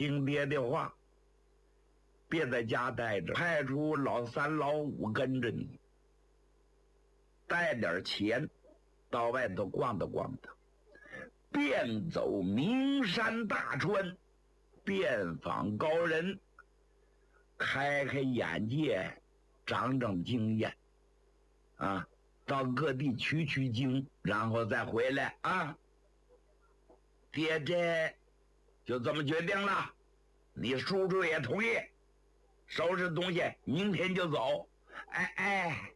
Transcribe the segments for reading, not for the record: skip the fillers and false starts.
听爹的话，别在家待着，派出老三老五跟着你，带点钱到外头逛荡逛荡，遍走名山大川，遍访高人，开开眼界，长长经验啊，到各地取取经，然后再回来啊。爹这就这么决定了，你叔叔也同意，收拾东西明天就走。哎，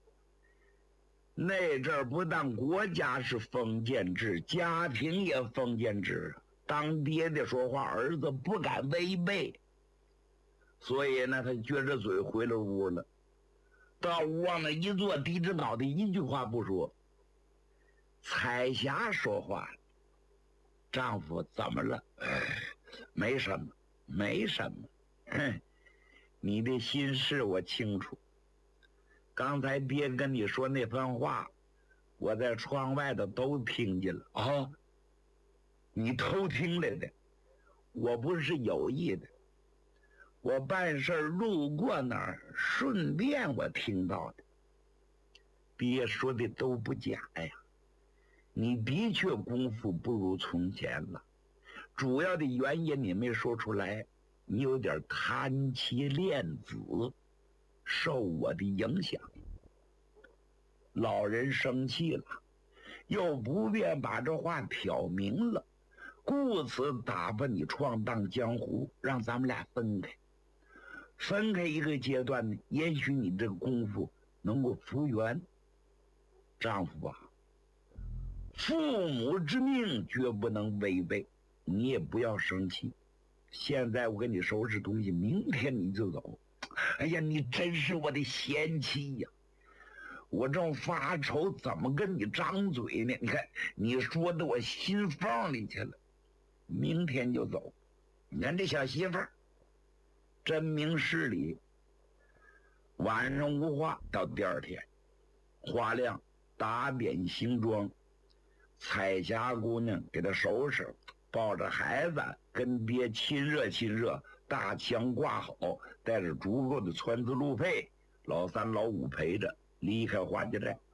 那阵儿不但国家是封建制，家庭也封建制，当爹的说话儿子不敢违背，所以呢他撅着嘴回了屋了，到屋往那一坐，低着脑袋一句话不说。彩霞说话了，丈夫怎么了？没什么，没什么。你的心事我清楚。刚才爹跟你说那番话，我在窗外头都听见了。哦，你偷听来的？我不是有意的，我办事路过那儿，顺便我听到的。爹说的都不假呀，你的确功夫不如从前了。主要的原因你没说出来，你有点贪妻恋子，受我的影响。老人生气了，又不便把这话挑明了，故此打发你闯荡江湖，让咱们俩分开。分开一个阶段呢，也许你这个功夫能够复原。丈夫啊，父母之命绝不能违背，你也不要生气。现在我给你收拾东西，明天你就走。哎呀，你真是我的贤妻呀！我正发愁怎么跟你张嘴呢，你看你说的我心缝里去了。明天就走。你看这小媳妇儿真明事理。晚上无话，到第二天花亮打点行装，彩霞姑娘给她收拾，抱着孩子跟爹亲热亲热，大枪挂好，带着足够的窜子路费，老三老五陪着离开花家寨。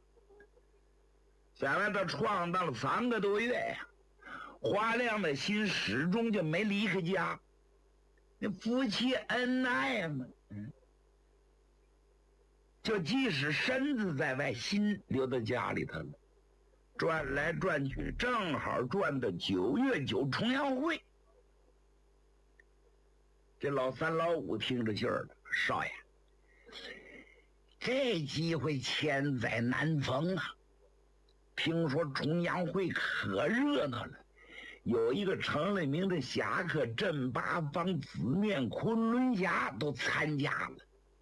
在外头闯荡了3个多月呀，花亮的心始终就没离开家。那夫妻恩爱嘛，就即使身子在外，心留在家里头了。转来转去，正好转到9月9重阳会。这老三老五听着信儿了，少爷，这机会千载难逢啊！听说重阳会可热闹了，有一个成了名的侠客镇八方紫面昆仑侠都参加了。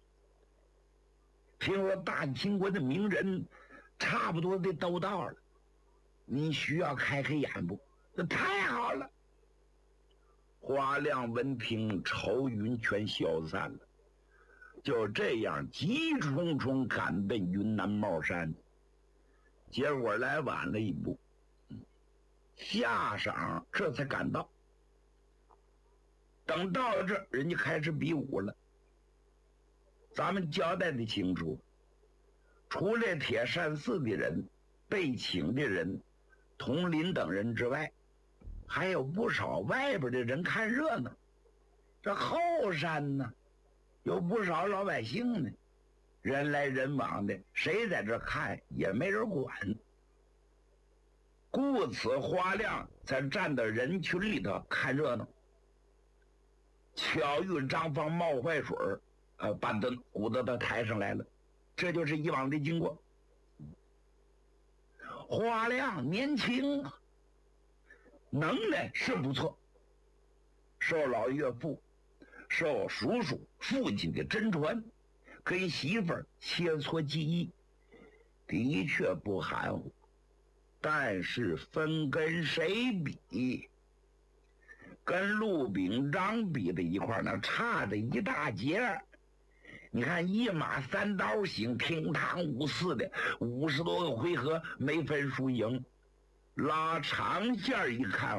听说大秦国的名人差不多的都到了，你需要开开眼不？那太好了！花亮闻听，愁云全消散了。就这样急匆匆赶奔云南帽山，结果来晚了一步，下晌这才赶到。等到了这，人家开始比武了。咱们交代的清楚，除了铁扇寺的人、被请的人、统领等人之外，还有不少外边的人看热闹。这后山呢，有不少老百姓呢，人来人往的，谁在这看也没人管。故此花亮才站到人群里头看热闹。巧遇张方冒坏水，半吨鼓捣到台上来了，这就是以往的经过。花亮年轻啊，能耐是不错，受老岳父、受叔叔、父亲的真传，跟媳妇儿切磋技艺，的确不含糊。但是分跟谁比？跟陆秉章比在一块儿，那差着一大截。你看一马3刀型，厅堂五四的，50多个回合没分输赢，拉长线一看